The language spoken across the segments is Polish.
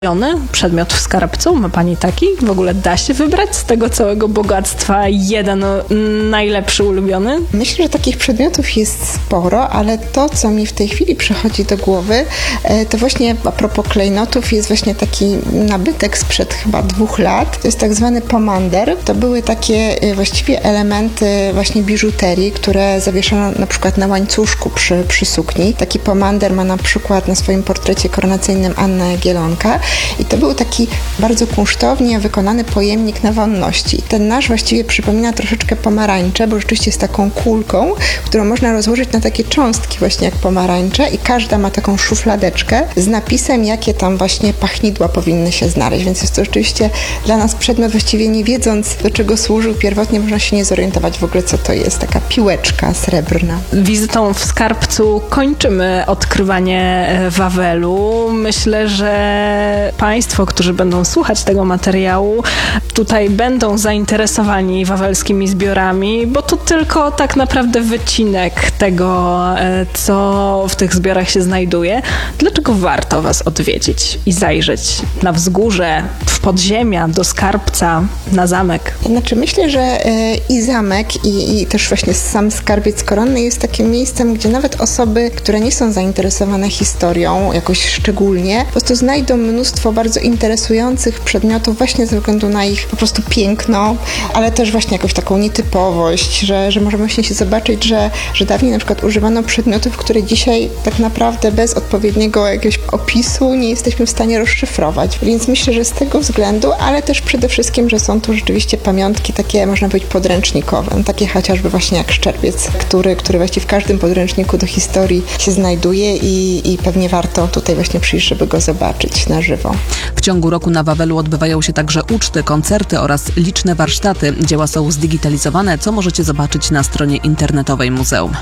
Przedmiot w skarbcu, ma pani taki? W ogóle da się wybrać z tego całego bogactwa jeden najlepszy, ulubiony? Myślę, że takich przedmiotów jest sporo, ale to, co mi w tej chwili przychodzi do głowy, to właśnie a propos klejnotów jest właśnie taki nabytek sprzed chyba 2 lat. To jest tak zwany pomander. To były takie właściwie elementy właśnie biżuterii, które zawieszano na przykład na łańcuszku przy sukni. Taki pomander ma na przykład na swoim portrecie koronacyjnym Anna Jagiellonka. I to był taki bardzo kunsztownie wykonany pojemnik na wonności. Ten nasz właściwie przypomina troszeczkę pomarańczę, bo rzeczywiście jest taką kulką, którą można rozłożyć na takie cząstki właśnie jak pomarańcze i każda ma taką szufladeczkę z napisem, jakie tam właśnie pachnidła powinny się znaleźć. Więc jest to rzeczywiście dla nas przedmiot, właściwie nie wiedząc, do czego służył pierwotnie, można się nie zorientować w ogóle, co to jest. Taka piłeczka srebrna. Wizytą w skarbcu kończymy odkrywanie Wawelu. Myślę, że Państwo, którzy będą słuchać tego materiału, tutaj będą zainteresowani wawelskimi zbiorami, bo to tylko tak naprawdę wycinek tego, co w tych zbiorach się znajduje. Dlaczego warto Was odwiedzić i zajrzeć na wzgórze, w podziemia, do skarbca, na zamek? Znaczy myślę, że i zamek, i też właśnie sam skarbiec koronny jest takim miejscem, gdzie nawet osoby, które nie są zainteresowane historią jakoś szczególnie, po prostu znajdą mnóstwo bardzo interesujących przedmiotów właśnie ze względu na ich po prostu piękno, ale też właśnie jakąś taką nietypowość, że możemy właśnie się zobaczyć, że dawniej na przykład używano przedmiotów, które dzisiaj tak naprawdę bez odpowiedniego jakiegoś opisu nie jesteśmy w stanie rozszyfrować. Więc myślę, że z tego względu, ale też przede wszystkim, że są tu rzeczywiście pamiątki takie, można powiedzieć, podręcznikowe. Takie chociażby właśnie jak szczerbiec, który właściwie w każdym podręczniku do historii się znajduje i pewnie warto tutaj właśnie przyjść, żeby go zobaczyć na żywo. W ciągu roku na Wawelu odbywają się także uczty, koncerty oraz liczne warsztaty. Dzieła są zdigitalizowane, co możecie zobaczyć na stronie internetowej muzeum.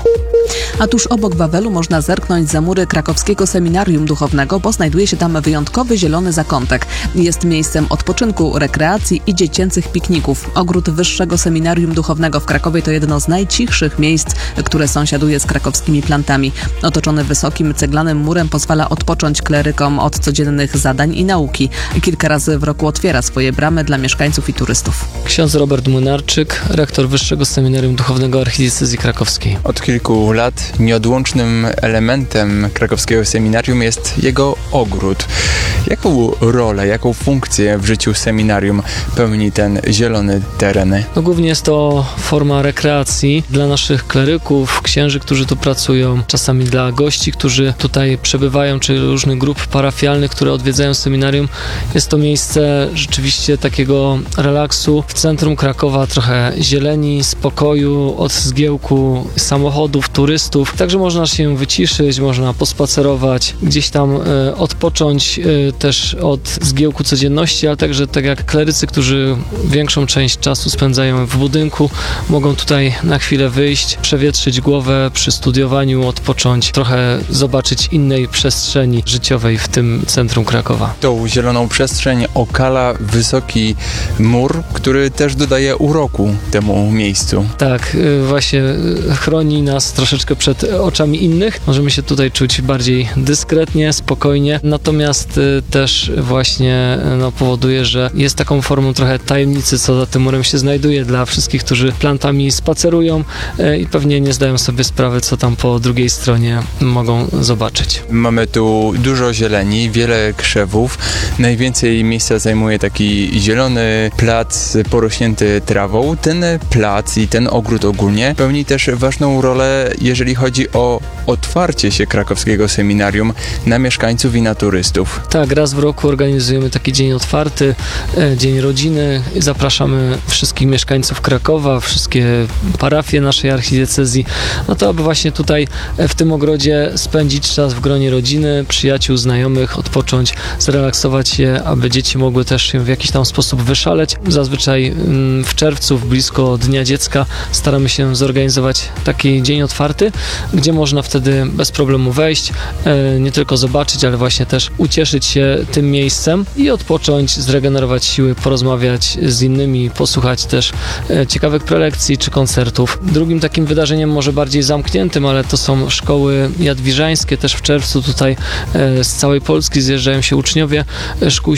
A tuż obok Wawelu można zerknąć za mury krakowskiego seminarium duchownego, bo znajduje się tam wyjątkowy zielony zakątek. Jest miejscem odpoczynku, rekreacji i dziecięcych pikników. Ogród Wyższego Seminarium Duchownego w Krakowie to jedno z najcichszych miejsc, które sąsiaduje z krakowskimi plantami. Otoczony wysokim ceglanym murem pozwala odpocząć klerykom od codziennych zadań i nauki. Kilka razy w roku otwiera swoje bramy dla mieszkańców i turystów. Ksiądz Robert Młynarczyk, rektor Wyższego Seminarium Duchownego Archidiecezji Krakowskiej. Od kilku lat nieodłącznym elementem krakowskiego seminarium jest jego ogród. Jaką rolę, jaką funkcję w życiu seminarium pełni ten zielony teren? No, głównie jest to forma rekreacji dla naszych kleryków, księży, którzy tu pracują, czasami dla gości, którzy tutaj przebywają, czy różnych grup parafialnych, które odwiedzają seminarium. Jest to miejsce rzeczywiście takiego relaksu. W centrum Krakowa trochę zieleni, spokoju, od zgiełku samochodów, turystów. Także można się wyciszyć, można pospacerować, gdzieś tam odpocząć też od zgiełku codzienności, ale także tak jak klerycy, którzy większą część czasu spędzają w budynku, mogą tutaj na chwilę wyjść, przewietrzyć głowę przy studiowaniu, odpocząć, trochę zobaczyć innej przestrzeni życiowej w tym centrum Krakowa. Tą zieloną przestrzeń okala wysoki mur, który też dodaje uroku temu miejscu. Tak, właśnie chroni nas troszeczkę przed oczami innych. Możemy się tutaj czuć bardziej dyskretnie, spokojnie, natomiast też właśnie powoduje, że jest taką formą trochę tajemnicy, co za tym murem się znajduje dla wszystkich, którzy plantami spacerują i pewnie nie zdają sobie sprawy, co tam po drugiej stronie mogą zobaczyć. Mamy tu dużo zieleni, wiele krzewów. Najwięcej miejsca zajmuje taki zielony plac porośnięty trawą. Ten plac i ten ogród ogólnie pełni też ważną rolę, jeżeli chodzi o otwarcie się krakowskiego seminarium na mieszkańców i na turystów. Tak, raz w roku organizujemy taki dzień otwarty, dzień rodziny. Zapraszamy wszystkich mieszkańców Krakowa, wszystkie parafie naszej archidiecezji, no to aby właśnie tutaj w tym ogrodzie spędzić czas w gronie rodziny, przyjaciół, znajomych, odpocząć, zrelaksować się, aby dzieci mogły też się w jakiś tam sposób wyszaleć. Zazwyczaj w czerwcu, blisko Dnia Dziecka, staramy się zorganizować taki dzień otwarty, gdzie można wtedy bez problemu wejść, nie tylko zobaczyć, ale właśnie też ucieszyć się tym miejscem i odpocząć, zregenerować siły, porozmawiać z innymi, posłuchać też ciekawych prelekcji czy koncertów. Drugim takim wydarzeniem, może bardziej zamkniętym, ale to są szkoły jadwiżańskie. Też w czerwcu tutaj z całej Polski zjeżdżają się uczniowie szkół